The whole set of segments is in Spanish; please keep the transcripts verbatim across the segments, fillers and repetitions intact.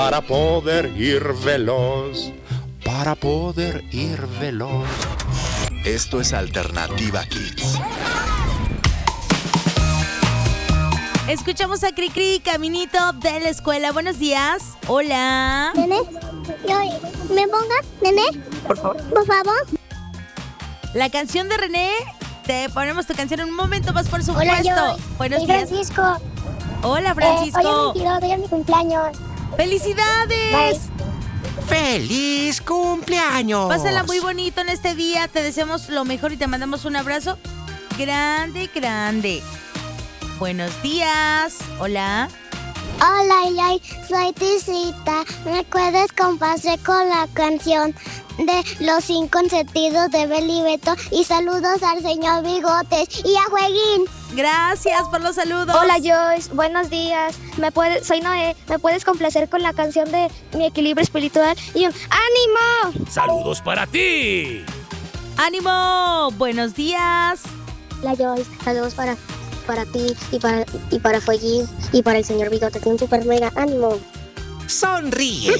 Para poder ir veloz, para poder ir veloz. Esto es Alternativa Kids. Escuchamos a Cricri, caminito de la escuela. Buenos días. Hola. Nene, ¿me pongas, nene? Por favor. Por favor. La canción de René. Te ponemos tu canción en un momento más, por supuesto. Hola, yo. Buenos Soy días. Francisco. Hola, Francisco. Eh, hoy es veintidós, hoy es mi cumpleaños. ¡Felicidades! Bye. ¡Feliz cumpleaños! Pásala muy bonito en este día. Te deseamos lo mejor y te mandamos un abrazo grande, grande. Buenos días. Hola. Hola, Yay, soy Tisita. ¿Me puedes complacer con la canción de Los Cinco Sentidos de Beli Beto? Y saludos al señor Bigotes y a Jueguín. Gracias por los saludos. Hola, Joyce. Buenos días. ¿Me puedes, soy Noé. ¿Me puedes complacer con la canción de Mi Equilibrio Espiritual? Y un ¡ánimo! ¡Saludos para ti! ¡Ánimo! Buenos días. Hola, Joyce. Saludos para, para ti y para, y para Fueguín y para el señor Bigotes. Un super mega ánimo. ¡Sonríe!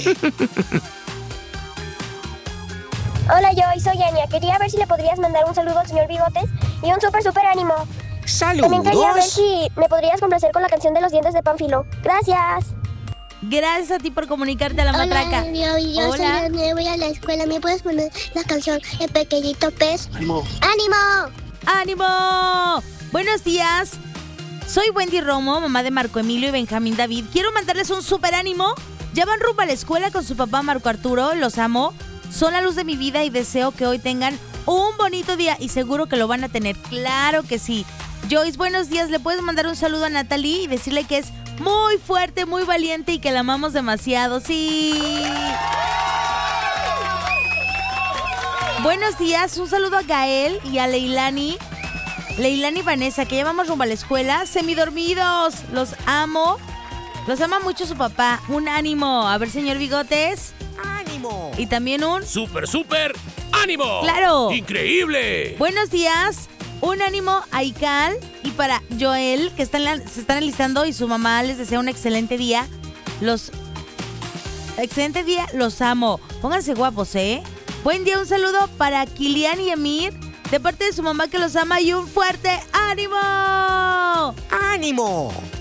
Hola, Joy, soy Anya. Quería ver si le podrías mandar un saludo al señor Bigotes y un súper, súper ánimo. También quería ver ¡Saludos! si me podrías complacer con la canción de Los Dientes de Pánfilo. Gracias. Gracias a ti por comunicarte a la matraca. Hola, yo, yo Hola. soy Leonel, voy a la escuela. ¿Me puedes poner la canción El Pequeñito Pez? ¡Ánimo! ¡Ánimo! ¡Ánimo! Buenos días. Soy Wendy Romo, mamá de Marco Emilio y Benjamín David. Quiero mandarles un súper ánimo. Ya van rumbo a la escuela con su papá Marco Arturo. Los amo. Son la luz de mi vida y deseo que hoy tengan un bonito día. Y seguro que lo van a tener. Claro que sí. Joyce, buenos días. ¿Le puedes mandar un saludo a Natalie y decirle que es muy fuerte, muy valiente y que la amamos demasiado? ¡Sí! Buenos días. Un saludo a Gael y a Leilani. Leilani y Vanessa, que ya vamos rumbo a la escuela. Semidormidos. Los amo. Los ama mucho su papá. Un ánimo. A ver, señor Bigotes. ¡Ánimo! Y también un... ¡Súper, súper ánimo! ¡Claro! ¡Increíble! Buenos días. Un ánimo a Ical y para Joel, que están, se están alistando y su mamá les desea un excelente día. Los... Excelente día, los amo. Pónganse guapos, ¿eh? Buen día, un saludo para Kilian y Emir, de parte de su mamá que los ama y un fuerte ánimo. ¡Ánimo!